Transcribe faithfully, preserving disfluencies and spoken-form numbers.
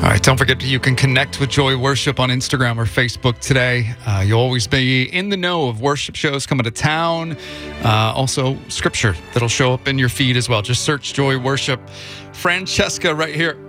All right, don't forget you can connect with Joy Worship on Instagram or Facebook today. Uh, you'll always be in the know of worship shows coming to town. Uh, also, scripture that'll show up in your feed as well. Just search Joy Worship. Francesca right here.